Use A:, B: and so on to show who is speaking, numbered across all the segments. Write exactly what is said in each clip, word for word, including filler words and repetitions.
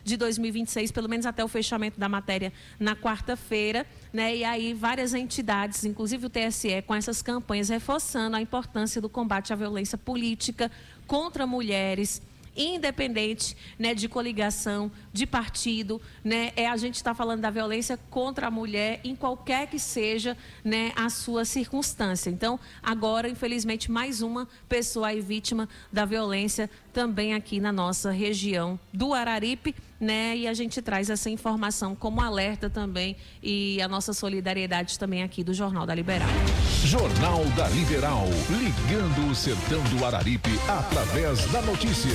A: de dois mil e vinte e seis, pelo menos até o fechamento da matéria na quarta-feira, né? E aí várias entidades, inclusive o T S E, com essas campanhas reforçando a importância do combate à violência política contra mulheres, independente, né, de coligação, de partido, né, é a gente está falando da violência contra a mulher em qualquer que seja, né, a sua circunstância. Então, agora, infelizmente, mais uma pessoa aí vítima da violência também aqui na nossa região do Araripe, né, e a gente traz essa informação como alerta também e a nossa solidariedade também aqui do Jornal da Liberal.
B: Jornal da Liberal, ligando o sertão do Araripe através da notícia.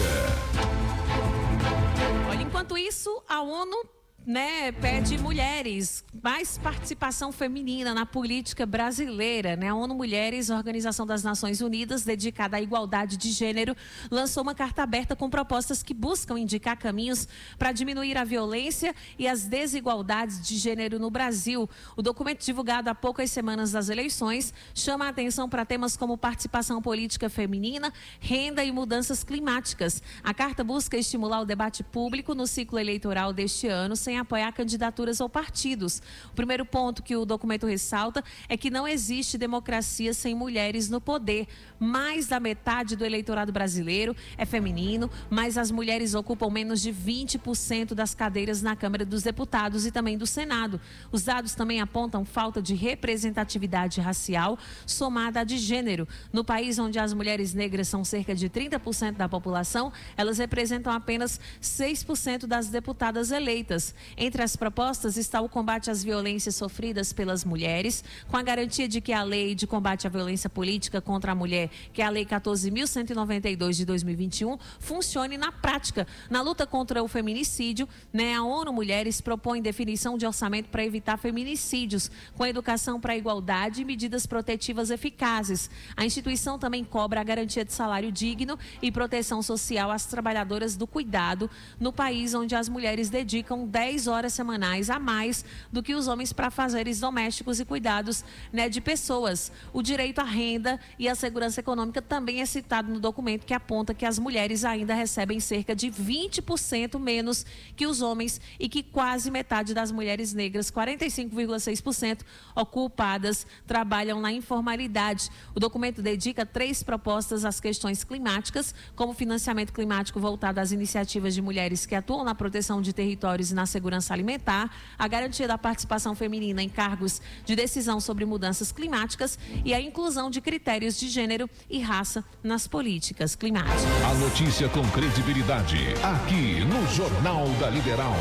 A: Olha, enquanto isso, a ONU, né, pede mulheres, mais participação feminina na política brasileira, né? A ONU Mulheres, Organização das Nações Unidas, dedicada à igualdade de gênero, lançou uma carta aberta com propostas que buscam indicar caminhos para diminuir a violência e as desigualdades de gênero no Brasil. O documento, divulgado há poucas semanas das eleições, chama a atenção para temas como participação política feminina, renda e mudanças climáticas. A carta busca estimular o debate público no ciclo eleitoral deste ano, sem apoiar candidaturas ou partidos. O primeiro ponto que o documento ressalta é que não existe democracia sem mulheres no poder. Mais da metade do eleitorado brasileiro é feminino, mas as mulheres ocupam menos de vinte por cento das cadeiras na Câmara dos Deputados e também do Senado. Os dados também apontam falta de representatividade racial somada à de gênero. No país onde as mulheres negras são cerca de trinta por cento da população, elas representam apenas seis por cento das deputadas eleitas. Entre as propostas está o combate às violências sofridas pelas mulheres, com a garantia de que a lei de combate à violência política contra a mulher, que é a lei quatorze mil cento e noventa e dois de dois mil e vinte e um, funcione na prática. Na luta contra o feminicídio, né, a ONU Mulheres propõe definição de orçamento para evitar feminicídios, com educação para a igualdade e medidas protetivas eficazes. A instituição também cobra a garantia de salário digno e proteção social às trabalhadoras do cuidado, no país onde as mulheres dedicam dez horas semanais a mais do que os homens para fazeres domésticos e cuidados, né, de pessoas. O direito à renda e à segurança econômica também é citado no documento, que aponta que as mulheres ainda recebem cerca de vinte por cento menos que os homens e que quase metade das mulheres negras, quarenta e cinco vírgula seis por cento ocupadas, trabalham na informalidade. O documento dedica três propostas às questões climáticas, como financiamento climático voltado às iniciativas de mulheres que atuam na proteção de territórios e na segurança alimentar, a garantia da participação feminina em cargos de decisão sobre mudanças climáticas e a inclusão de critérios de gênero e raça nas políticas climáticas.
B: A notícia com credibilidade, aqui no Jornal da Liberal.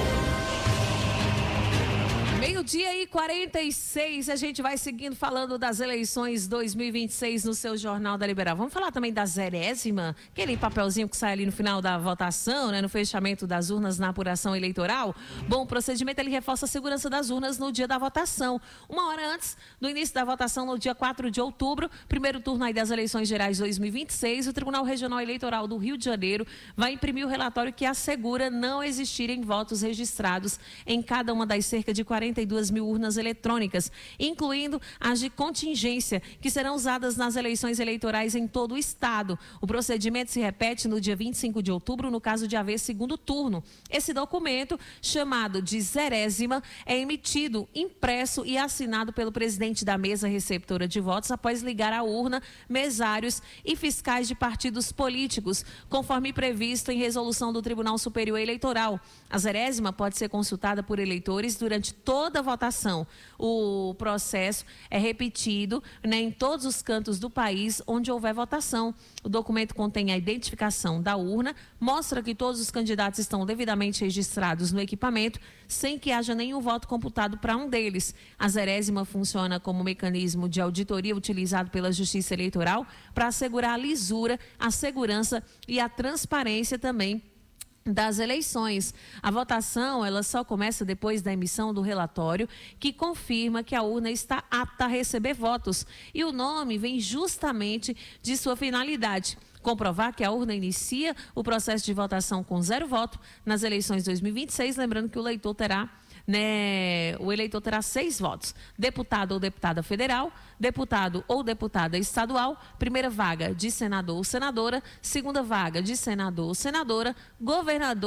A: Meio-dia e quarenta e seis, a gente vai seguindo falando das eleições dois mil e vinte e seis no seu Jornal da Liberal. Vamos falar também da zerésima, aquele papelzinho que sai ali no final da votação, né, no fechamento das urnas na apuração eleitoral. Bom, o procedimento ele reforça a segurança das urnas no dia da votação. Uma hora antes do início da votação, no dia quatro de outubro, primeiro turno aí das eleições gerais dois mil e vinte e seis, o Tribunal Regional Eleitoral do Rio de Janeiro vai imprimir o relatório que assegura não existirem votos registrados em cada uma das cerca de quarenta e duas mil urnas eletrônicas, incluindo as de contingência, que serão usadas nas eleições eleitorais em todo o estado. O procedimento se repete no dia vinte e cinco de outubro, no caso de haver segundo turno. Esse documento, chamado de zerésima, é emitido, impresso e assinado pelo presidente da mesa receptora de votos após ligar à urna mesários e fiscais de partidos políticos, conforme previsto em resolução do Tribunal Superior Eleitoral. A zerésima pode ser consultada por eleitores durante toda a votação. O processo é repetido, né, em todos os cantos do país onde houver votação. O documento contém a identificação da urna, mostra que todos os candidatos estão devidamente registrados no equipamento, sem que haja nenhum voto computado para um deles. A zerésima funciona como mecanismo de auditoria utilizado pela Justiça Eleitoral para assegurar a lisura, a segurança e a transparência também das eleições. A votação, ela só começa depois da emissão do relatório, que confirma que a urna está apta a receber votos. E o nome vem justamente de sua finalidade: comprovar que a urna inicia o processo de votação com zero voto nas eleições dois mil e vinte e seis, lembrando que o eleitor terá Né, o eleitor terá seis votos: deputado ou deputada federal, deputado ou deputada estadual, primeira vaga de senador ou senadora, segunda vaga de senador ou senadora, governador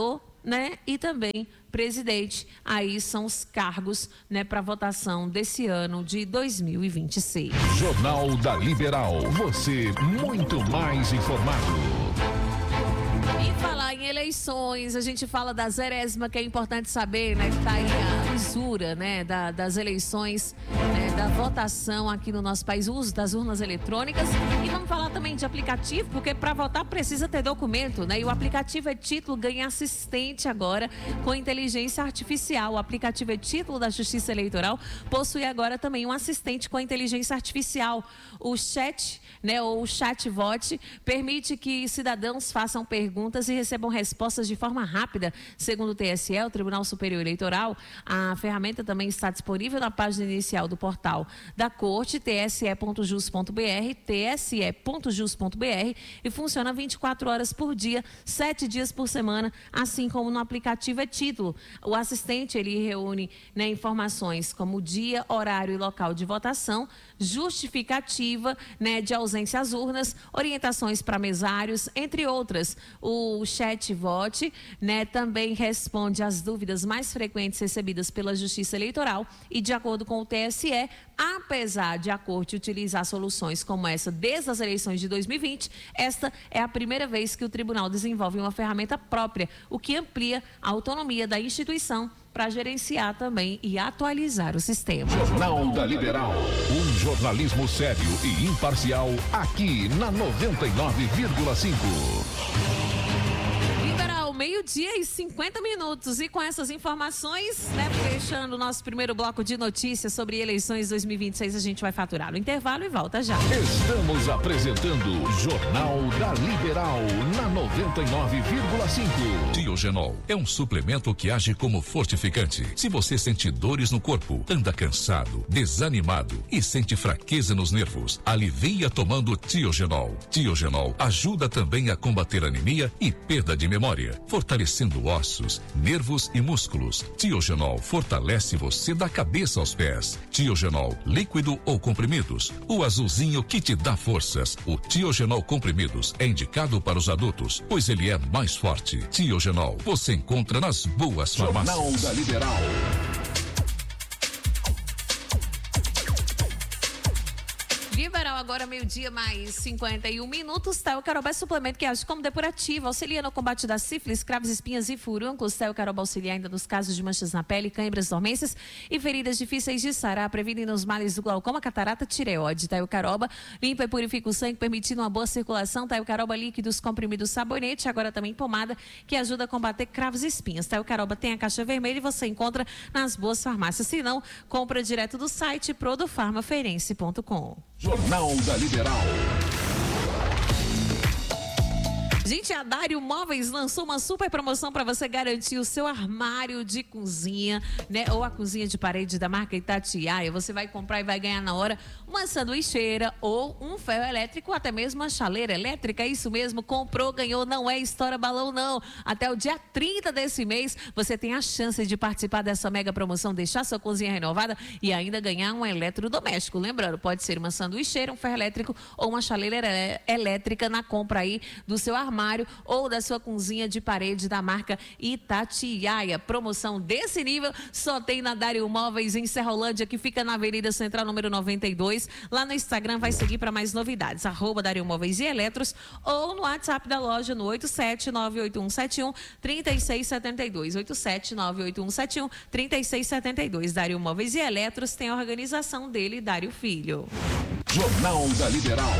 A: né, e também presidente. Aí são os cargos, né, para votação desse ano de dois mil e vinte e seis.
B: Jornal da Liberal. Você muito mais informado.
A: E falar em eleições, a gente fala da Zeresma, que é importante saber, né, que tá aí a lisura, né, da, das eleições, né, da votação aqui no nosso país, o uso das urnas eletrônicas. E vamos falar também de aplicativo, porque para votar precisa ter documento, né, e o aplicativo é Título ganha assistente agora com inteligência artificial. O aplicativo é Título da Justiça Eleitoral possui agora também um assistente com inteligência artificial. O chat, né, ou o chatbot permite que cidadãos façam perguntas e recebam respostas de forma rápida. Segundo o T S E, o Tribunal Superior Eleitoral, a ferramenta também está disponível na página inicial do portal da Corte, t s e ponto jus ponto b r, t s e ponto jus ponto b r, e funciona vinte e quatro horas por dia, sete dias por semana, assim como no aplicativo é Título. O assistente, ele reúne, né, informações como dia, horário e local de votação, justificativa, né, de ausência às urnas, orientações para mesários, entre outras. O chatbot, né, também responde às dúvidas mais frequentes recebidas pela Justiça Eleitoral e, de acordo com o T S E, apesar de a Corte utilizar soluções como essa desde as eleições de dois mil e vinte, esta é a primeira vez que o Tribunal desenvolve uma ferramenta própria, o que amplia a autonomia da instituição para gerenciar também e atualizar o sistema.
B: Jornal da Liberal. Um jornalismo sério e imparcial aqui na noventa e nove vírgula cinco.
A: Liberal, meio-dia e cinquenta minutos. E com essas informações, né, fechando o nosso primeiro bloco de notícias sobre eleições dois mil e vinte e seis, a gente vai faturar o intervalo e volta já.
B: Estamos apresentando Jornal da Liberal na noventa e nove vírgula cinco.
C: Tiogenol é um suplemento que age como fortificante. Se você sente dores no corpo, anda cansado, desanimado e sente fraqueza nos nervos, alivia tomando Tiogenol. Tiogenol ajuda também a combater anemia e perda de memória, fortalecendo ossos, nervos e músculos. Tiogenol fortalece você da cabeça aos pés. Tiogenol, líquido ou comprimidos, o azulzinho que te dá forças. O Tiogenol comprimidos é indicado para os adultos, pois ele é mais forte. Tiogenol, você encontra nas boas farmácias.
B: Jornal da Liberal.
A: Liberal, agora meio-dia mais cinquenta e um minutos. Teo Caroba é suplemento que age como depurativo, auxilia no combate da sífilis, cravos, espinhas e furúnculos. Teo Caroba auxilia ainda nos casos de manchas na pele, câimbras, dormências e feridas difíceis de sarar, prevenindo os males do glaucoma, catarata, tireoide. Teo Caroba limpa e purifica o sangue, permitindo uma boa circulação. Teo Caroba líquidos, comprimidos, sabonete, agora também pomada, que ajuda a combater cravos e espinhas. Teo Caroba tem a caixa vermelha e você encontra nas boas farmácias. Se não, compra direto do site produfarmafeirense ponto com.
B: Jornal da Liberal.
A: Gente, a Dário Móveis lançou uma super promoção para você garantir o seu armário de cozinha, né? Ou a cozinha de parede da marca Itatiaia. Você vai comprar e vai ganhar na hora uma sanduicheira ou um ferro elétrico, ou até mesmo uma chaleira elétrica. Isso mesmo, comprou, ganhou, não é história balão não. Até o dia trinta desse mês, você tem a chance de participar dessa mega promoção, deixar sua cozinha renovada e ainda ganhar um eletrodoméstico. Lembrando, pode ser uma sanduicheira, um ferro elétrico ou uma chaleira elétrica na compra aí do seu armário. armário ou da sua cozinha de parede da marca Itatiaia. Promoção desse nível só tem na Dário Móveis em Serrolândia, que fica na Avenida Central número noventa e dois. Lá no Instagram vai seguir para mais novidades, arroba Dário Móveis e Eletros, ou no WhatsApp da loja no oito sete nove oito um sete um três seis sete dois, oito sete nove oito um sete um três seis sete dois. Dário Móveis e Eletros tem a organização dele, Dário Filho.
B: Jornal da Liberal.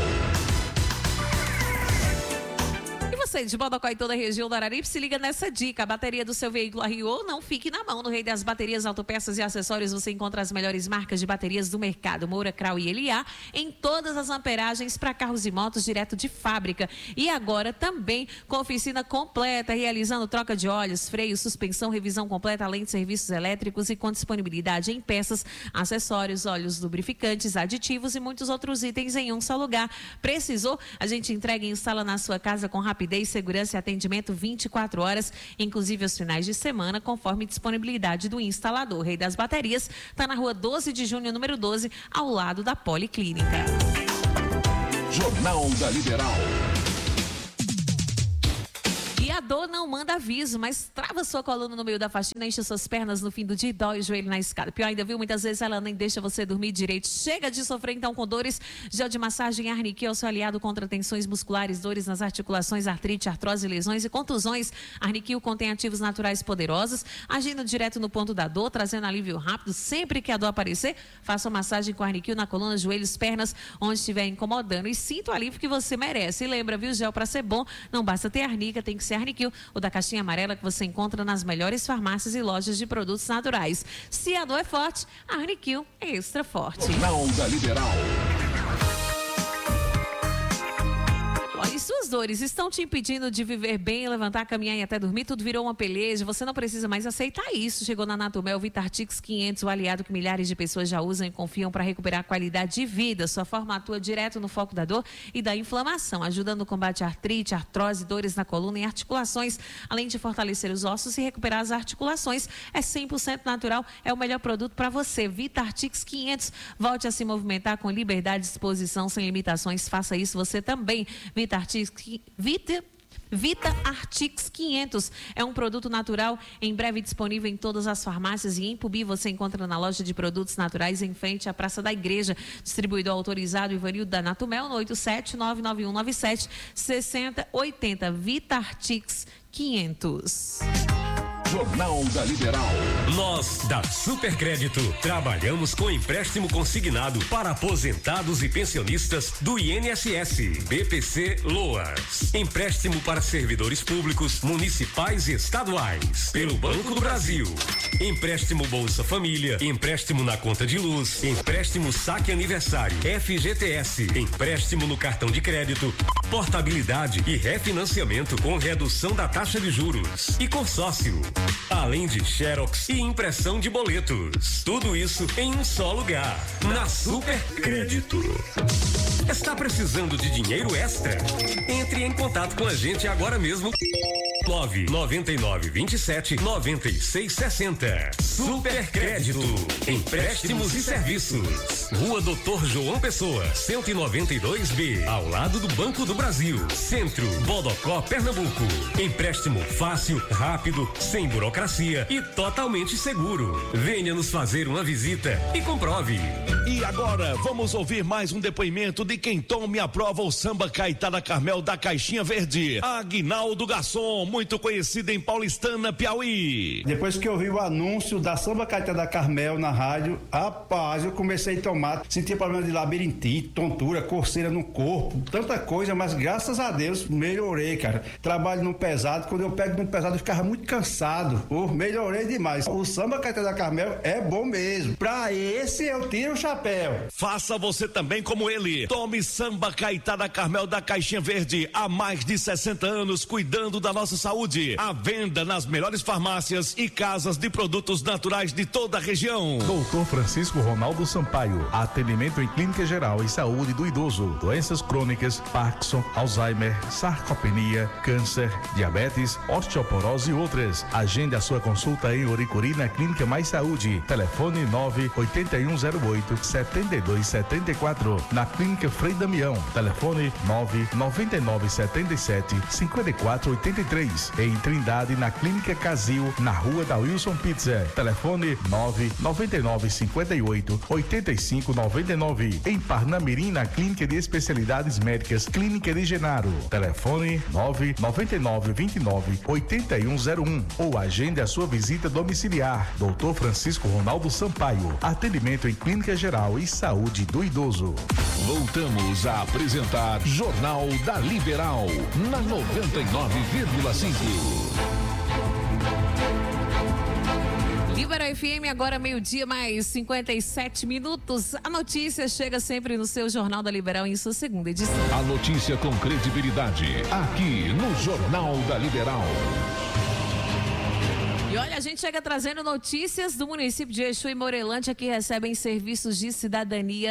A: Você de Bodocó e toda a região do Araripe, se liga nessa dica. A bateria do seu veículo arriou, não fique na mão. No Rei das Baterias, Autopeças e Acessórios, você encontra as melhores marcas de baterias do mercado. Moura, Krau e L A, em todas as amperagens para carros e motos direto de fábrica. E agora também com oficina completa, realizando troca de óleos, freio, suspensão, revisão completa, além de serviços elétricos e com disponibilidade em peças, acessórios, óleos lubrificantes, aditivos e muitos outros itens em um só lugar. Precisou? A gente entrega e instala na sua casa com rapidez, segurança e atendimento vinte e quatro horas, inclusive aos finais de semana, conforme disponibilidade do instalador. Rei das Baterias está na rua doze de junho, número doze, ao lado da Policlínica.
B: Jornal da Liberal.
A: E a dor não manda aviso, mas trava sua coluna no meio da faxina, enche suas pernas no fim do dia e dói o joelho na escada. Pior ainda, viu? Muitas vezes ela nem deixa você dormir direito. Chega de sofrer então com dores. Gel de massagem Arniquil é o seu aliado contra tensões musculares, dores nas articulações, artrite, artrose, lesões e contusões. Arniquil contém ativos naturais poderosos, agindo direto no ponto da dor, trazendo alívio rápido. Sempre que a dor aparecer, faça uma massagem com Arniquil na coluna, joelhos, pernas, onde estiver incomodando. E sinta o alívio que você merece. E lembra, viu? Gel para ser bom, não basta ter arnica, tem que ser Arniquil, o da caixinha amarela que você encontra nas melhores farmácias e lojas de produtos naturais. Se a dor é forte, a Arniquil é extra forte.
B: Jornal da Liberal.
A: Olha, e suas dores estão te impedindo de viver bem, levantar, caminhar e até dormir? Tudo virou uma peleja, você não precisa mais aceitar isso. Chegou na Natumel Vitartix quinhentos, o aliado que milhares de pessoas já usam e confiam para recuperar a qualidade de vida. Sua forma atua direto no foco da dor e da inflamação, ajudando no combate à artrite, artrose, dores na coluna e articulações, além de fortalecer os ossos e recuperar as articulações. É cem por cento natural, é o melhor produto para você. Vitartix quinhentos, volte a se movimentar com liberdade, disposição, sem limitações. Faça isso você também. Vita Artix, Vita, Vita Artix quinhentos é um produto natural, em breve disponível em todas as farmácias e em Pubi você encontra na loja de produtos naturais em frente à Praça da Igreja. Distribuidor autorizado Ivanildo da Natumel no oito sete nove nove um nove sete seis zero oito zero. Vita Artix quinhentos.
B: Jornal da Liberal.
D: Nós, da Supercrédito, trabalhamos com empréstimo consignado para aposentados e pensionistas do I N S S, B P C Loas. Empréstimo para servidores públicos, municipais e estaduais, pelo Banco do Brasil. Empréstimo Bolsa Família, empréstimo na conta de luz, empréstimo saque aniversário, F G T S, empréstimo no cartão de crédito, portabilidade e refinanciamento com redução da taxa de juros e consórcio. Além de xerox e impressão de boletos. Tudo isso em um só lugar. Na Supercrédito. Está precisando de dinheiro extra? Entre em contato com a gente agora mesmo. nove nove nove vinte e sete noventa e seis sessenta. Supercrédito. Empréstimos e serviços. Rua Doutor João Pessoa, cento e noventa e dois B, ao lado do Banco do Brasil. Centro, Bodocó, Pernambuco. Empréstimo fácil, rápido, sem burocracia e totalmente seguro. Venha nos fazer uma visita e comprove.
E: E agora vamos ouvir mais um depoimento de quem toma e aprova o samba Caetá da Carmel da Caixinha Verde. Aguinaldo Garçom, muito conhecido em Paulistana, Piauí.
F: Depois que eu vi o anúncio da samba Caetá da Carmel na rádio, rapaz, eu comecei a tomar, sentia problema de labirintite, tontura, coceira no corpo, tanta coisa, mas graças a Deus melhorei, cara. Trabalho no pesado, quando eu pego no pesado eu ficava muito cansado. Oh, melhorei demais. O samba Caetá da Carmel é bom mesmo. Pra esse eu tiro o chapéu.
E: Faça você também como ele. Tome samba Caetá da Carmel da Caixinha Verde há mais de sessenta anos, cuidando da nossa saúde. À venda nas melhores farmácias e casas de produtos naturais de toda a região.
G: Doutor Francisco Ronaldo Sampaio, atendimento em clínica geral e saúde do idoso, doenças crônicas, Parkinson, Alzheimer, sarcopenia, câncer, diabetes, osteoporose e outras. Agende a sua consulta em Oricuri na Clínica Mais Saúde. Telefone nove oito um zero oito sete dois sete quatro. Na Clínica Frei Damião. Telefone nove nove nove sete sete cinco quatro oito três. Em Trindade, na Clínica Casil, na Rua da Wilson Pizza. Telefone nove nove nove cinco oito oito cinco nove nove. Em Parnamirim, na Clínica de Especialidades Médicas Clínica de Genaro. Telefone nove nove nove dois nove oito um zero um. Ou agende a sua visita domiciliar. Doutor Francisco Ronaldo Sampaio. Atendimento em clínica geral e saúde do idoso.
B: Voltamos a apresentar Jornal da Liberal na noventa e nove vírgula cinco.
A: Liberal F M, agora meio-dia, mais cinquenta e sete minutos. A notícia chega sempre no seu Jornal da Liberal em sua segunda edição.
B: A notícia com credibilidade, aqui no Jornal da Liberal.
A: E olha, a gente chega trazendo notícias do município de Exu e Morelândia, que recebem serviços de cidadania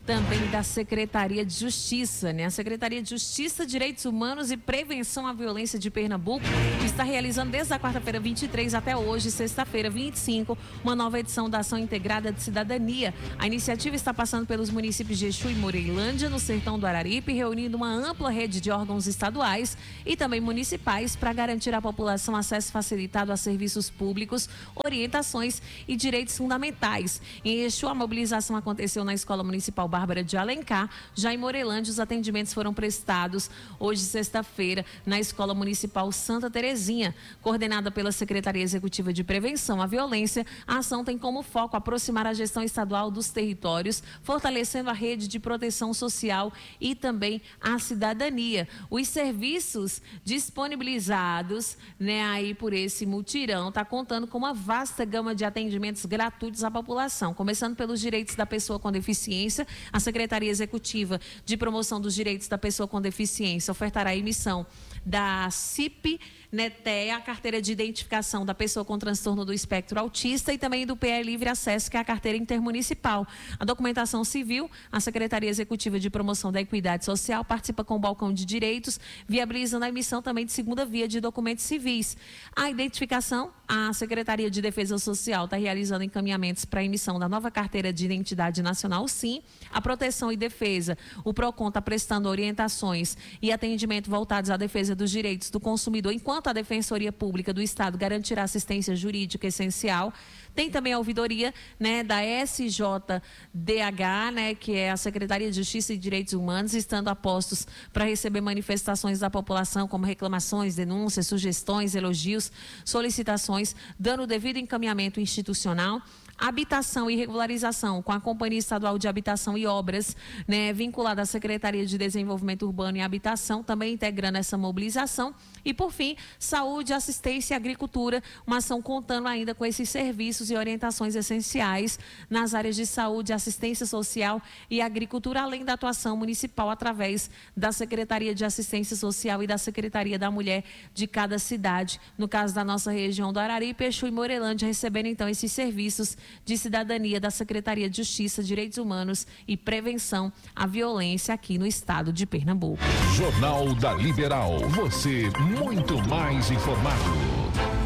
A: também da Secretaria de Justiça, né? A Secretaria de Justiça, Direitos Humanos e Prevenção à Violência de Pernambuco está realizando desde a quarta-feira vinte e três até hoje, sexta-feira vinte e cinco, uma nova edição da Ação Integrada de Cidadania. A iniciativa está passando pelos municípios de Exu e Moreilândia, no sertão do Araripe, reunindo uma ampla rede de órgãos estaduais e também municipais para garantir à população acesso facilitado a serviços públicos, orientações e direitos fundamentais. Em Exu, a mobilização aconteceu na Escola Municipal Bárbara de Alencar. Já em Moreilândia, os atendimentos foram prestados hoje, sexta-feira, na Escola Municipal Santa Terezinha. Coordenada pela Secretaria Executiva de Prevenção à Violência, a ação tem como foco aproximar a gestão estadual dos territórios, fortalecendo a rede de proteção social e também a cidadania. Os serviços disponibilizados, né, aí por esse mutirão, está contando com uma vasta gama de atendimentos gratuitos à população, começando pelos direitos da pessoa com deficiência. A Secretaria Executiva de Promoção dos Direitos da Pessoa com Deficiência ofertará a emissão da C I P, NETE, a carteira de identificação da pessoa com transtorno do espectro autista, e também do P E Livre Acesso, que é a carteira intermunicipal. A documentação civil, a Secretaria Executiva de Promoção da Equidade Social participa com o balcão de direitos, viabilizando a emissão também de segunda via de documentos civis. A identificação, a Secretaria de Defesa Social está realizando encaminhamentos para a emissão da nova carteira de identidade nacional, sim. A proteção e defesa, o PROCON está prestando orientações e atendimento voltados à defesa dos direitos do consumidor, enquanto a Defensoria Pública do Estado garantirá assistência jurídica essencial. Tem também a ouvidoria, né, da S J D H, né, que é a Secretaria de Justiça e Direitos Humanos, estando a postos para receber manifestações da população, como reclamações, denúncias, sugestões, elogios, solicitações, dando o devido encaminhamento institucional. Habitação e regularização com a Companhia Estadual de Habitação e Obras, né, vinculada à Secretaria de Desenvolvimento Urbano e Habitação, também integrando essa mobilização. E, por fim, saúde, assistência e agricultura, uma ação contando ainda com esses serviços e orientações essenciais nas áreas de saúde, assistência social e agricultura, além da atuação municipal através da Secretaria de Assistência Social e da Secretaria da Mulher de cada cidade. No caso da nossa região do Araripe, Exu e Moreilândia, recebendo então esses serviços de cidadania da Secretaria de Justiça, Direitos Humanos e Prevenção à Violência aqui no estado de Pernambuco.
B: Jornal da Liberal, você muito mais informado.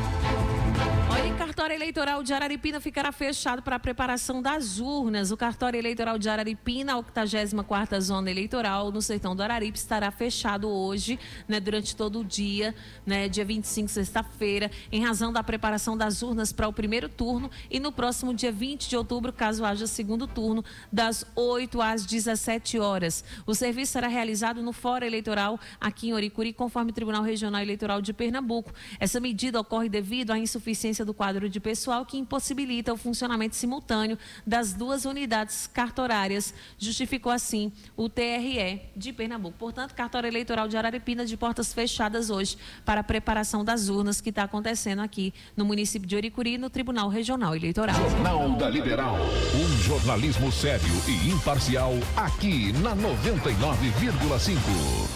A: Olha, o cartório eleitoral de Araripina ficará fechado para a preparação das urnas. O cartório eleitoral de Araripina, a octagésima quarta zona eleitoral no sertão do Araripe, estará fechado hoje, né, durante todo o dia, né, dia vinte e cinco, sexta-feira, em razão da preparação das urnas para o primeiro turno, e no próximo dia vinte de outubro, caso haja segundo turno, das oito às dezessete horas. O serviço será realizado no Fórum Eleitoral aqui em Oricuri, conforme o Tribunal Regional Eleitoral de Pernambuco. Essa medida ocorre devido à insuficiência do quadro de pessoal, que impossibilita o funcionamento simultâneo das duas unidades cartorárias, justificou assim o T R E de Pernambuco. Portanto, cartório eleitoral de Araripina de portas fechadas hoje para a preparação das urnas, que está acontecendo aqui no município de Oricuri, no Tribunal Regional Eleitoral.
B: Jornal da Liberal, um jornalismo sério e imparcial aqui na noventa e nove vírgula cinco.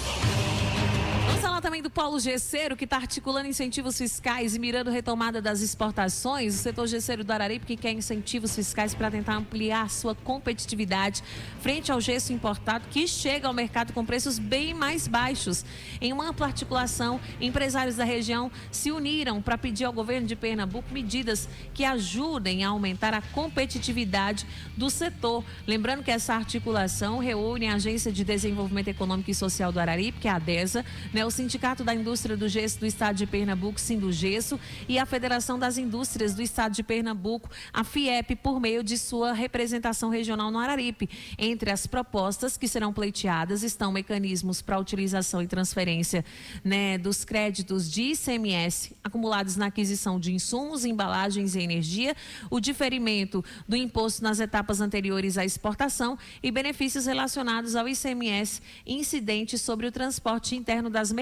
A: Vamos falar também do Polo Gesseiro, que está articulando incentivos fiscais e mirando retomada das exportações. O setor gesseiro do Araripe, que quer incentivos fiscais para tentar ampliar sua competitividade frente ao gesso importado, que chega ao mercado com preços bem mais baixos. Em uma ampla articulação, empresários da região se uniram para pedir ao governo de Pernambuco medidas que ajudem a aumentar a competitividade do setor. Lembrando que essa articulação reúne a Agência de Desenvolvimento Econômico e Social do Araripe, que é a ADESA, né, o Sindicato da Indústria do Gesso do Estado de Pernambuco, Sindugesso, e a Federação das Indústrias do Estado de Pernambuco, a FIEP, por meio de sua representação regional no Araripe. Entre as propostas que serão pleiteadas estão mecanismos para utilização e transferência, né, dos créditos de I C M S acumulados na aquisição de insumos, embalagens e energia, o diferimento do imposto nas etapas anteriores à exportação e benefícios relacionados ao I C M S incidente sobre o transporte interno das mercadorias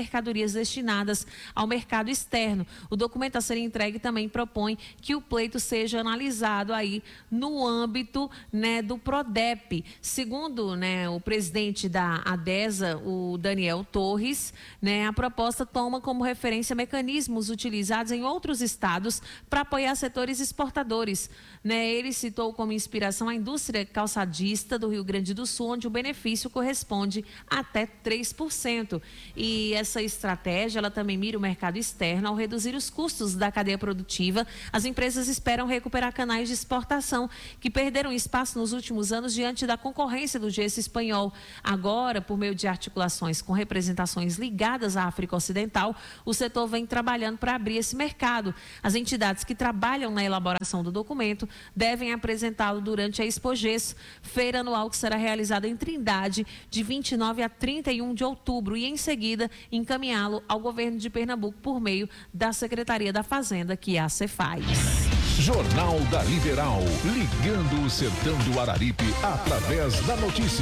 A: mercadorias destinadas ao mercado externo. O documento a ser entregue também propõe que o pleito seja analisado aí no âmbito, né, do Prodep. Segundo, né, o presidente da ADESA, o Daniel Torres, né, a proposta toma como referência mecanismos utilizados em outros estados para apoiar setores exportadores. Né, ele citou como inspiração a indústria calçadista do Rio Grande do Sul, onde o benefício corresponde a até três por cento. E essa estratégia, ela também mira o mercado externo. Ao reduzir os custos da cadeia produtiva, as empresas esperam recuperar canais de exportação que perderam espaço nos últimos anos diante da concorrência do gesso espanhol. Agora, por meio de articulações com representações ligadas à África Ocidental, o setor vem trabalhando para abrir esse mercado. As entidades que trabalham na elaboração do documento devem apresentá-lo durante a Expogesso, feira anual que será realizada em Trindade de vinte e nove a trinta e um de outubro, e em seguida encaminhá-lo ao governo de Pernambuco por meio da Secretaria da Fazenda, que é a Cefaz.
B: Jornal da Liberal, ligando o sertão do Araripe através da notícia.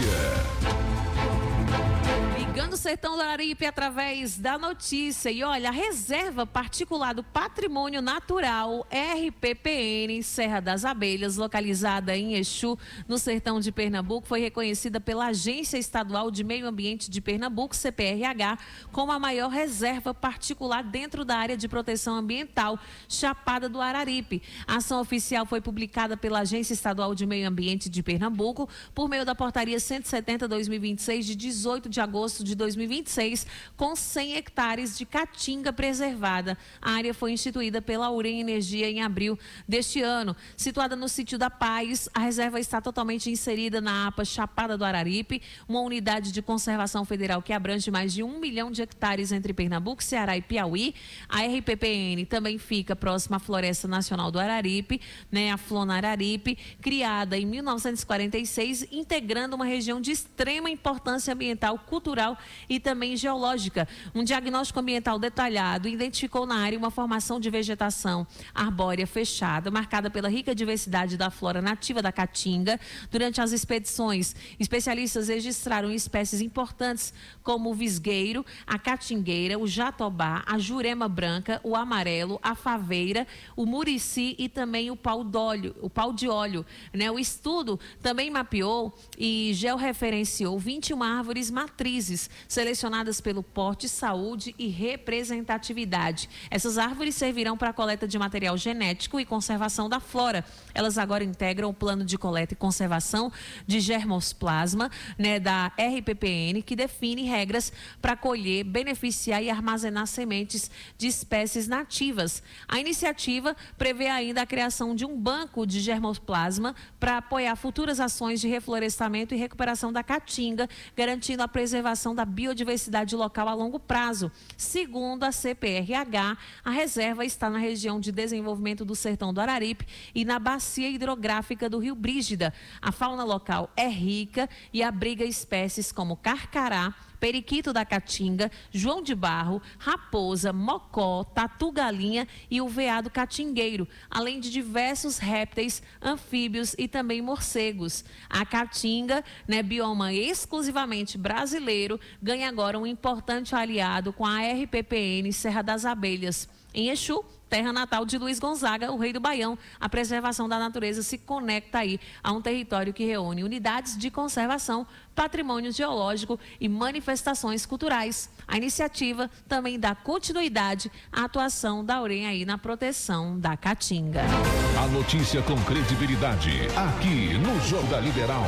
A: Ligando o sertão do Araripe através da notícia. E olha, a Reserva Particular do Patrimônio Natural, R P P N, Serra das Abelhas, localizada em Exu, no sertão de Pernambuco, foi reconhecida pela Agência Estadual de Meio Ambiente de Pernambuco, C P R H, como a maior reserva particular dentro da área de proteção ambiental, Chapada do Araripe. A ação oficial foi publicada pela Agência Estadual de Meio Ambiente de Pernambuco, por meio da Portaria cento e setenta barra dois mil e vinte e seis, de dezoito de agosto de dois mil e vinte e seis, com cem hectares de caatinga preservada. A área foi instituída pela Urem Energia em abril deste ano. Situada no sítio da Paz, a reserva está totalmente inserida na APA Chapada do Araripe, uma unidade de conservação federal que abrange mais de um milhão de hectares entre Pernambuco, Ceará e Piauí. A R P P N também fica próxima à Floresta Nacional do Araripe, né, a Flona Araripe, criada em mil novecentos e quarenta e seis, integrando uma região de extrema importância ambiental, cultural e também geológica. Um diagnóstico ambiental detalhado identificou na área uma formação de vegetação arbórea fechada, marcada pela rica diversidade da flora nativa da caatinga. Durante as expedições, especialistas registraram espécies importantes como o visgueiro, a caatingueira, o jatobá, a jurema branca, o amarelo, a faveira, o murici e também o pau de óleo. O pau de óleo, né? O estudo também mapeou e georreferenciou vinte e uma árvores matrizes, selecionadas pelo porte, saúde e representatividade. Essas árvores servirão para a coleta de material genético e conservação da flora. Elas agora integram o plano de coleta e conservação de germoplasma, né, da R P P N, que define regras para colher, beneficiar e armazenar sementes de espécies nativas. A iniciativa prevê ainda a criação de um banco de germoplasma para apoiar futuras ações de reflorestamento e recuperação da caatinga, garantindo a preservação da biodiversidade local a longo prazo. Segundo a C P R H, a reserva está na região de desenvolvimento do Sertão do Araripe e na bacia hidrográfica do Rio Brígida. A fauna local é rica e abriga espécies como carcará, periquito da caatinga, João de Barro, raposa, mocó, tatu-galinha e o veado caatingueiro, além de diversos répteis, anfíbios e também morcegos. A caatinga, né, bioma exclusivamente brasileiro, ganha agora um importante aliado com a R P P N Serra das Abelhas. Em Exu, terra natal de Luiz Gonzaga, o rei do Baião, a preservação da natureza se conecta aí a um território que reúne unidades de conservação, patrimônio geológico e manifestações culturais. A iniciativa também dá continuidade à atuação da Urem aí na proteção da caatinga.
B: A notícia com credibilidade, aqui no Jornal Liberal.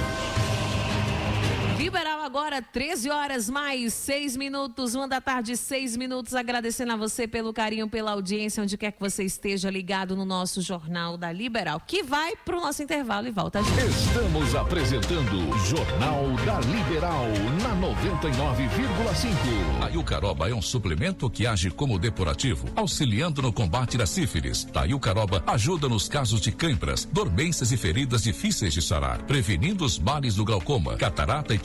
A: Liberal agora, treze horas mais seis minutos, uma da tarde, seis minutos. Agradecendo a você pelo carinho, pela audiência, onde quer que você esteja ligado no nosso Jornal da Liberal, que vai para o nosso intervalo e volta.
B: Estamos apresentando Jornal da Liberal na noventa e nove vírgula cinco.
C: A Iucaroba é um suplemento que age como depurativo, auxiliando no combate da sífilis. A Iucaroba ajuda nos casos de câimbras, dormências e feridas difíceis de sarar, prevenindo os males do glaucoma, catarata e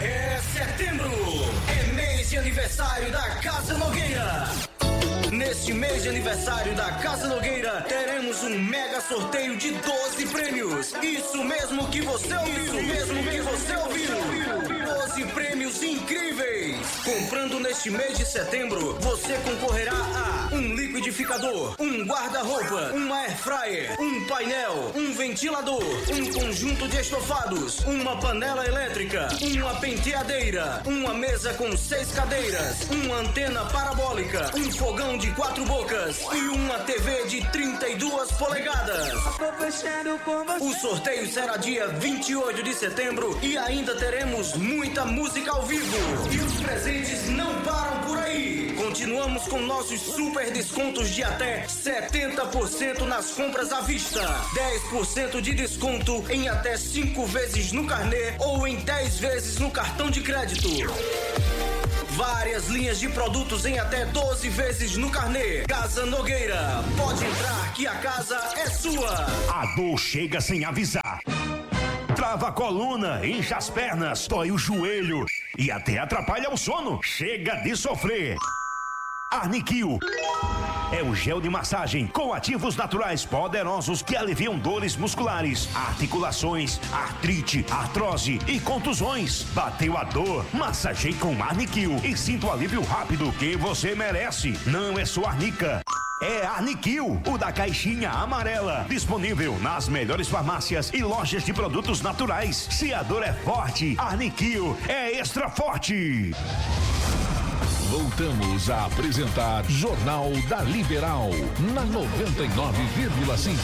H: É setembro, é mês de aniversário da Casa Nogueira. Neste mês de aniversário da Casa Nogueira, teremos um mega sorteio de doze prêmios. Isso mesmo que você ouviu. Isso mesmo que você ouviu. doze prêmios incríveis. Comprando neste mês de setembro, você concorrerá a um liquidificador, um guarda-roupa, uma air fryer, um painel, um ventilador, um conjunto de estofados, uma panela elétrica, uma penteadeira, uma mesa com seis cadeiras, uma antena parabólica, um fogão de quatro bocas e uma T V de trinta e duas polegadas. O sorteio será dia vinte e oito de setembro e ainda teremos muita música ao vivo. E os presentes não param por aí. Continuamos com nossos super descontos de até setenta por cento nas compras à vista, dez por cento de desconto em até cinco vezes no carnê ou em dez vezes no cartão de crédito. Várias linhas de produtos em até doze vezes no carnê. Casa Nogueira, pode entrar que a casa é sua.
I: A dor chega sem avisar. Trava a coluna, incha as pernas, dói o joelho e até atrapalha o sono. Chega de sofrer. Arniquil é o gel de massagem com ativos naturais poderosos que aliviam dores musculares, articulações, artrite, artrose e contusões. Bateu a dor? Massageie com Arniquil e sinta o alívio rápido que você merece. Não é só Arnica. É Arniquil, o da caixinha amarela, disponível nas melhores farmácias e lojas de produtos naturais. Se a dor é forte, Arniquil é extra forte.
B: Voltamos a apresentar Jornal da Liberal, na noventa e nove vírgula cinco.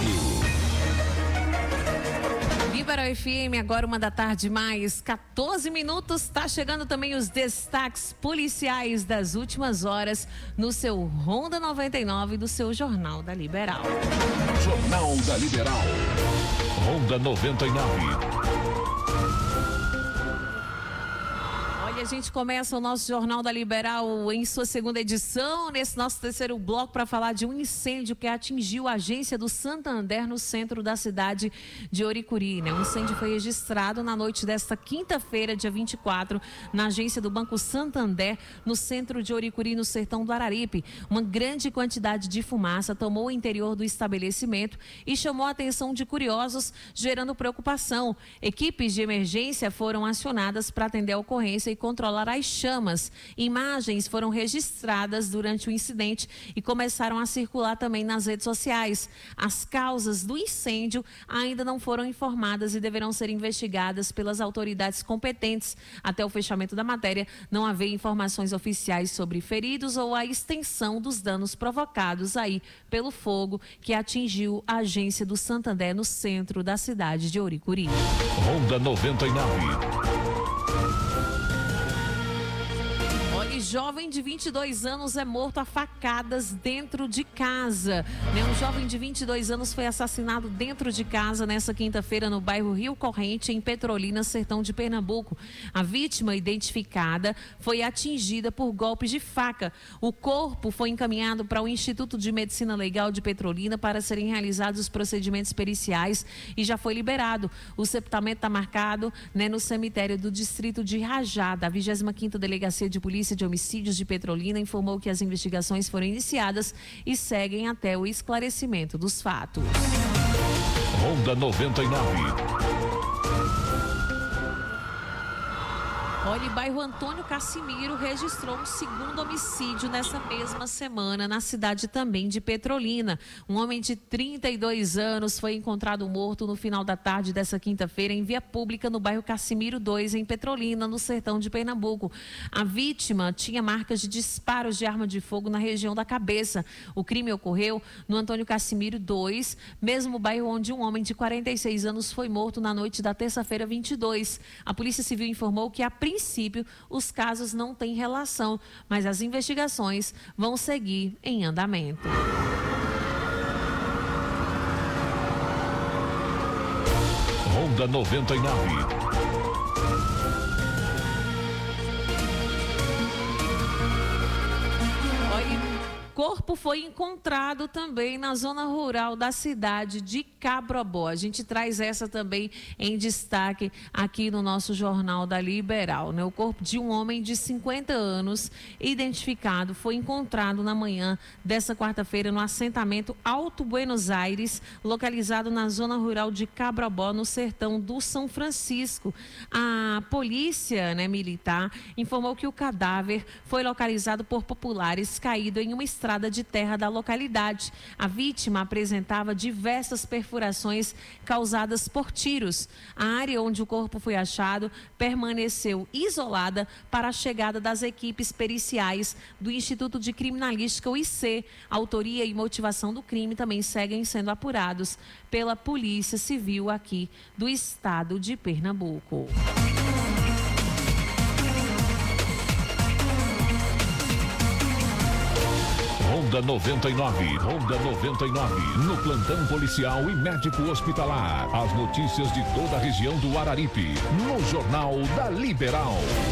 A: Liberal F M, agora uma da tarde, mais quatorze minutos. Está chegando também os destaques policiais das últimas horas no seu Ronda noventa e nove do seu Jornal da Liberal.
B: Jornal da Liberal, Ronda noventa e nove.
A: A gente começa o nosso Jornal da Liberal em sua segunda edição, nesse nosso terceiro bloco, para falar de um incêndio que atingiu a agência do Santander no centro da cidade de Oricuri, né? O incêndio foi registrado na noite desta quinta-feira, dia vinte e quatro, na agência do Banco Santander, no centro de Oricuri, no sertão do Araripe. Uma grande quantidade de fumaça tomou o interior do estabelecimento e chamou a atenção de curiosos, gerando preocupação. Equipes de emergência foram acionadas para atender a ocorrência e controlar as chamas. Imagens foram registradas durante o incidente e começaram a circular também nas redes sociais. As causas do incêndio ainda não foram informadas e deverão ser investigadas pelas autoridades competentes. Até o fechamento da matéria, não havia informações oficiais sobre feridos ou a extensão dos danos provocados aí pelo fogo que atingiu a agência do Santander no centro da cidade de Oricuri.
B: Ronda noventa e nove.
A: Jovem de vinte e dois anos é morto a facadas dentro de casa. Um jovem de vinte e dois anos foi assassinado dentro de casa nessa quinta-feira no bairro Rio Corrente, em Petrolina, sertão de Pernambuco. A vítima, identificada, foi atingida por golpes de faca. O corpo foi encaminhado para o Instituto de Medicina Legal de Petrolina para serem realizados os procedimentos periciais e já foi liberado. O sepultamento está marcado, né, no cemitério do distrito de Rajada. A vigésima quinta Delegacia de Polícia de Homicídios de Petrolina informou que as investigações foram iniciadas e seguem até o esclarecimento dos fatos.
B: Ronda noventa e nove.
A: Olha, bairro Antônio Cassimiro registrou um segundo homicídio nessa mesma semana na cidade também de Petrolina. Um homem de trinta e dois anos foi encontrado morto no final da tarde dessa quinta-feira em via pública no bairro Cassimiro dois, em Petrolina, no sertão de Pernambuco. A vítima tinha marcas de disparos de arma de fogo na região da cabeça. O crime ocorreu no Antônio Cassimiro dois, mesmo bairro onde um homem de quarenta e seis anos foi morto na noite da terça-feira vinte e dois. A Polícia Civil informou que a princípio, os casos não têm relação, mas as investigações vão seguir em andamento.
B: Ronda noventa e nove.
A: corpo foi encontrado também na zona rural da cidade de Cabrobó. A gente traz essa também em destaque aqui no nosso Jornal da Liberal, né? O corpo de um homem de cinquenta anos, identificado, foi encontrado na manhã dessa quarta-feira no assentamento Alto Buenos Aires, localizado na zona rural de Cabrobó, no sertão do São Francisco. A polícia, né, militar informou que o cadáver foi localizado por populares caído em uma estrada de terra da localidade. A vítima apresentava diversas perfurações causadas por tiros. A área onde o corpo foi achado permaneceu isolada para a chegada das equipes periciais do Instituto de Criminalística, o I C. A autoria e motivação do crime também seguem sendo apurados pela Polícia Civil aqui do estado de Pernambuco.
B: Ronda noventa e nove, Ronda noventa e nove, no plantão policial e médico hospitalar. As notícias de toda a região do Araripe, no Jornal da Liberal.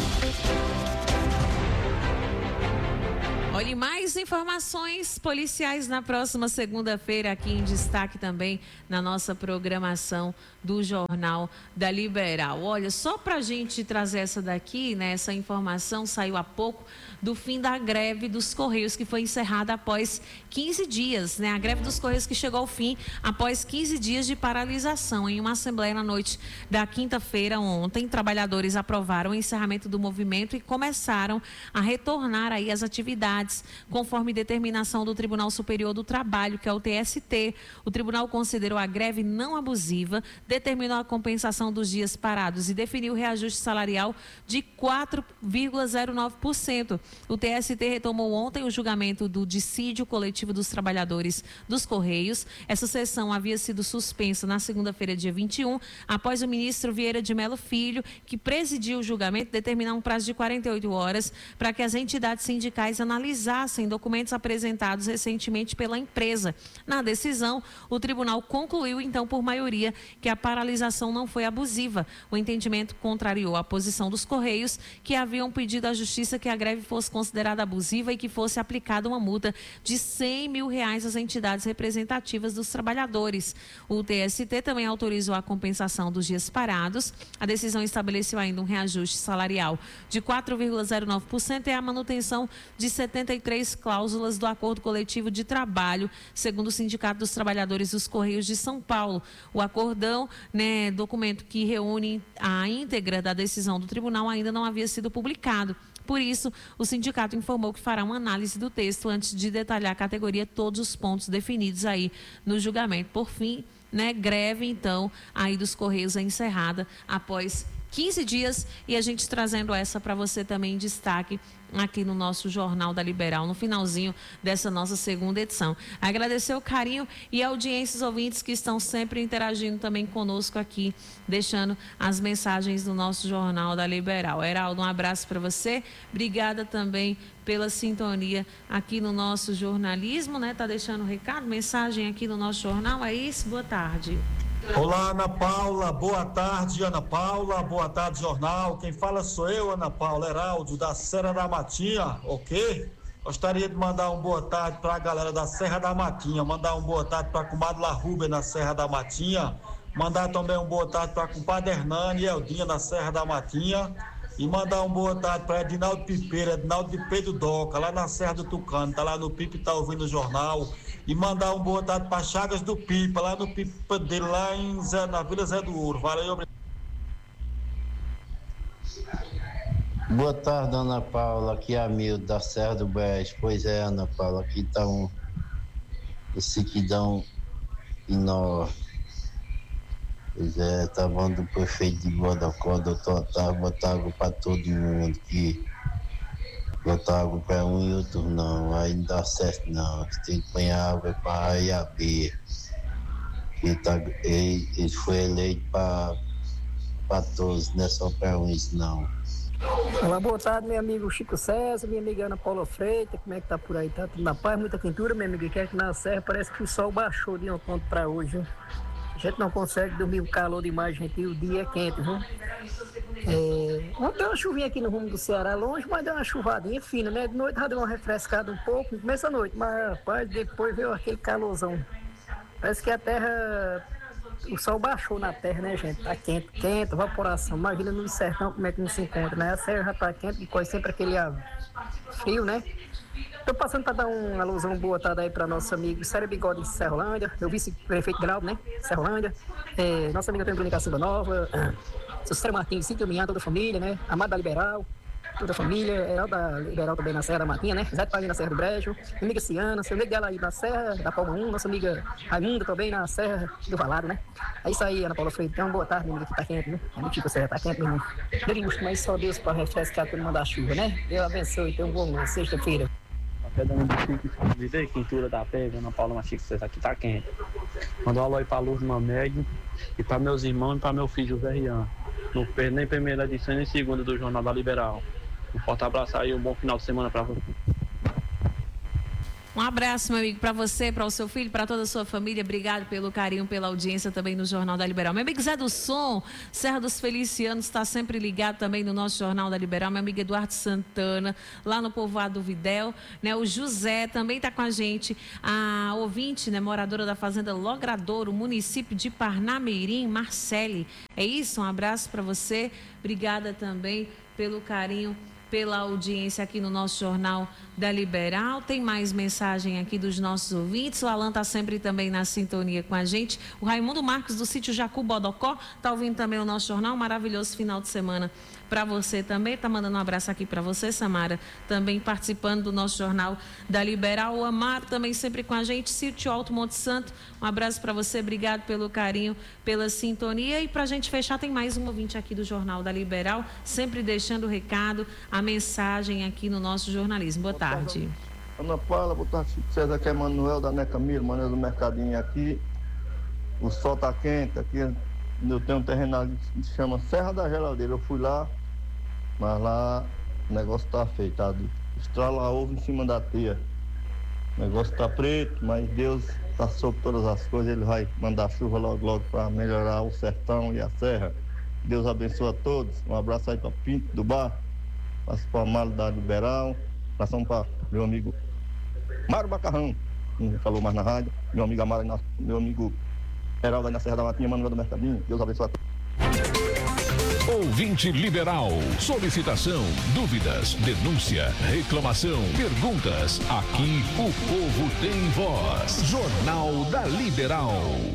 A: Olha, mais informações policiais na próxima segunda-feira aqui em destaque também na nossa programação do Jornal da Liberal. Olha, só para a gente trazer essa daqui, né? Essa informação saiu há pouco do fim da greve dos Correios, que foi encerrada após quinze dias, né? A greve dos Correios que chegou ao fim após quinze dias de paralisação. Em uma assembleia na noite da quinta-feira ontem, trabalhadores aprovaram o encerramento do movimento e começaram a retornar aí às atividades, conforme determinação do Tribunal Superior do Trabalho, que é o T S T. O tribunal considerou a greve não abusiva, determinou a compensação dos dias parados e definiu o reajuste salarial de quatro vírgula zero nove por cento. O T S T retomou ontem o julgamento do dissídio coletivo dos trabalhadores dos Correios. Essa sessão havia sido suspensa na segunda-feira, dia vinte e um, após o ministro Vieira de Mello Filho, que presidiu o julgamento, determinar um prazo de quarenta e oito horas para que as entidades sindicais analisassem documentos apresentados recentemente pela empresa. Na decisão, o tribunal concluiu, então, por maioria, que a paralisação não foi abusiva. O entendimento contrariou a posição dos Correios, que haviam pedido à Justiça que a greve fosse considerada abusiva e que fosse aplicada uma multa de cem mil reais às entidades representativas dos trabalhadores. O T S T também autorizou a compensação dos dias parados. A decisão estabeleceu ainda um reajuste salarial de quatro vírgula zero nove por cento e a manutenção de setenta e três cláusulas do Acordo Coletivo de Trabalho, segundo o Sindicato dos Trabalhadores dos Correios de São Paulo. O acordão, né, documento que reúne a íntegra da decisão do tribunal, ainda não havia sido publicado. Por isso, o sindicato informou que fará uma análise do texto antes de detalhar a categoria todos os pontos definidos aí no julgamento. Por fim, né, greve, então, aí dos Correios é encerrada após quinze dias, e a gente trazendo essa para você também em destaque aqui no nosso Jornal da Liberal, no finalzinho dessa nossa segunda edição. Agradecer o carinho e a audiência, os ouvintes que estão sempre interagindo também conosco aqui, deixando as mensagens do nosso Jornal da Liberal. Heraldo, um abraço para você, obrigada também pela sintonia aqui no nosso jornalismo, né? Tá deixando um recado, mensagem aqui no nosso jornal, é isso? Boa tarde.
J: Olá, Ana Paula, boa tarde, Ana Paula, boa tarde, jornal. Quem fala sou eu, Ana Paula Heraldo, da Serra da Matinha, ok? Gostaria de mandar um boa tarde para a galera da Serra da Matinha, mandar um boa tarde para a comadre La Rúbia na Serra da Matinha, mandar também um boa tarde para a compadre Hernani e Eldinha na Serra da Matinha, e mandar um boa tarde para Edinaldo Pipeira, Edinaldo de Pedro Doca, lá na Serra do Tucano, tá lá no Pipe, tá ouvindo o jornal. E mandar um boa tarde para Chagas do Pipa, lá no Pipa dele, lá em Zé, na Vila Zé do Ouro. Valeu, obrigado.
K: Boa tarde, Ana Paula, aqui é a Mildo da Serra do Brejo. Pois é, Ana Paula, aqui está um o Siquidão enorme. Pois é, tá bom do prefeito de Bodocó, doutor Otávio, botar água para todo mundo, que botar água para um e outro não, aí não dá certo não, você tem que pôr água para A e a B. Ele, tá, ele, ele foi eleito para todos, não é só para uns não.
L: Olá, boa tarde, meu amigo Chico César, minha amiga Ana Paula Freitas, como é que tá por aí? Tá tudo na paz, muita quentura, minha amiga, que é que na Serra parece que o sol baixou de um ponto para hoje, viu? A gente não consegue dormir o calor demais, gente, e o dia é quente, viu? É, Ontem deu uma chuvinha aqui no rumo do Ceará, longe, mas deu uma chuvadinha fina, né? De noite já deu uma refrescada um pouco, no começo da noite, mas rapaz, depois veio aquele calorzão. Parece que a terra, o sol baixou na terra, né, gente? Tá quente, quente, evaporação. Imagina no sertão como é que não se encontra, né? A serra já tá quente e corre sempre aquele ar frio, né? Tô passando para dar uma alusão boa tarde aí para nosso amigo Sério Bigode de Serrolândia, meu vice-prefeito Grau, né? Serrolândia. É, nossa amiga Brunica Silva Nova, seu César Martins, Cíntia Minha, toda a família, né? Amada da Liberal, toda a família, Heraldo da Liberal também na Serra da Matinha, né? Zé de Palinha na Serra do Brejo, minha amiga Ciana, seu amigo dela aí na Serra da Palma um, nossa amiga Raimunda também na Serra do Valado, né? É isso aí, Ana Paula Freire. Então, boa tarde, minha amiga, que tá quente, né? É mentira, Serra tá quente, meu irmão. Deus, mas só Deus para refrescar todo mundo da chuva, né? Deus abençoe, tenha um bom sexta-feira.
M: Pedando do Chico Escondido aí, quintura da pega, Ana Paula Machico, vocês aqui tá quente. Mandou um alô aí pra Luz Mamed e pra meus irmãos e pra meu filho José Rian. Não perde nem primeira edição nem segunda do Jornal da Liberal. Um forte abraço aí, um bom final de semana pra você.
A: Um abraço, meu amigo, para você, para o seu filho, para toda a sua família. Obrigado pelo carinho, pela audiência também no Jornal da Liberal. Meu amigo Zé do Som, Serra dos Felicianos, está sempre ligado também no nosso Jornal da Liberal. Meu amigo Eduardo Santana, lá no povoado do Videl. Né? O José também está com a gente. A ouvinte, né, moradora da Fazenda Logradouro, município de Parnamirim, Marcele. É isso? Um abraço para você. Obrigada também pelo carinho, pela audiência aqui no nosso Jornal da Liberal. Tem mais mensagem aqui dos nossos ouvintes. O Alan está sempre também na sintonia com a gente. O Raimundo Marcos do sítio Jacu Bodocó está ouvindo também o nosso jornal. Um maravilhoso final de semana para você também. Está mandando um abraço aqui para você, Samara, também participando do nosso Jornal da Liberal. O Amaro também sempre com a gente. Sítio Alto Monte Santo, um abraço para você. Obrigado pelo carinho, pela sintonia. E para a gente fechar, tem mais um ouvinte aqui do Jornal da Liberal, sempre deixando o recado, a mensagem aqui no nosso jornalismo. Boa tarde.
N: Ana Paula, boa tarde, César, aqui é Manuel da Neca Miro, Manuel do Mercadinho aqui. O sol tá quente aqui. Eu tenho um terreno ali que se chama Serra da Geladeira. Eu fui lá, mas lá o negócio tá feio, tá? Estrala ovo em cima da teia. O negócio tá preto, mas Deus tá sobre todas as coisas. Ele vai mandar chuva logo, logo para melhorar o sertão e a serra. Deus abençoe a todos. Um abraço aí para Pinto do Bar, para o Amalo da Liberal, abração para meu amigo Mário Bacarrão, não falou mais na rádio, meu amigo Amaro, meu amigo Heraldo aí na Serra da Matinha, Manuel do Mercadinho. Deus abençoe a todos.
B: Ouvinte Liberal, solicitação, dúvidas, denúncia, reclamação, perguntas. Aqui o povo tem voz. Jornal da Liberal.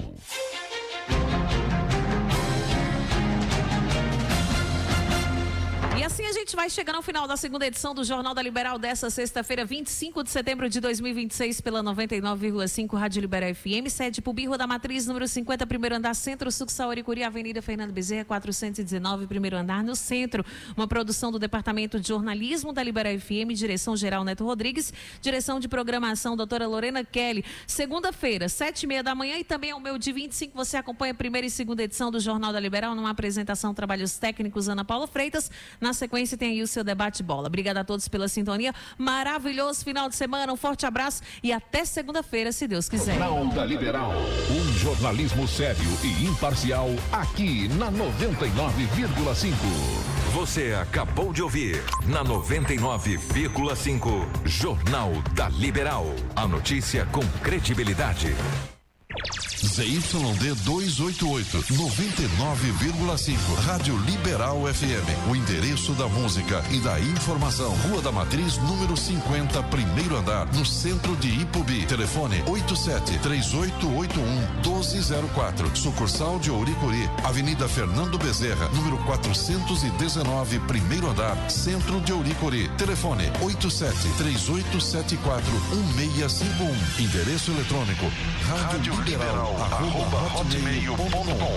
A: E assim a gente vai chegando ao final da segunda edição do Jornal da Liberal dessa sexta-feira, vinte e cinco de setembro de dois mil e vinte e seis, pela noventa e nove vírgula cinco Rádio Liberal F M, sede Pubi, Rua da Matriz, número cinquenta, primeiro andar, Centro, Sucursal Oricuri, Avenida Fernando Bezerra, quatrocentos e dezenove, primeiro andar, no centro. Uma produção do Departamento de Jornalismo da Liberal F M, direção-geral Neto Rodrigues, direção de programação doutora Lorena Kelly. Segunda-feira, sete e meia da manhã, e também ao meu de vinte e cinco, você acompanha a primeira e segunda edição do Jornal da Liberal, numa apresentação, trabalhos técnicos, Ana Paula Freitas. Na sequência tem aí o seu debate bola. Obrigada a todos pela sintonia. Maravilhoso final de semana. Um forte abraço e até segunda-feira, se Deus quiser.
B: Jornal da Liberal. Um jornalismo sério e imparcial aqui na noventa e nove vírgula cinco.
O: Você acabou de ouvir na noventa e nove vírgula cinco Jornal da Liberal. A notícia com credibilidade.
P: Z Y D duzentos e oitenta e oito, noventa e nove vírgula cinco, Rádio Liberal F M. O endereço da música e da informação. Rua da Matriz, número cinquenta, primeiro andar, no centro de Ipubi. Telefone oito sete três oito oito um um dois zero quatro. Sucursal de Ouricuri, Avenida Fernando Bezerra, número quatrocentos e dezenove, primeiro andar, centro de Ouricuri. Telefone oito sete três oito sete quatro um seis cinco um. Endereço eletrônico Rádio Liberal, arroba hotmail ponto com.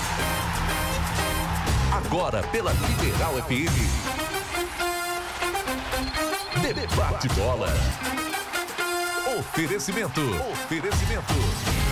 O: Agora pela Liberal F M. Debate bola. Oferecimento. Oferecimento.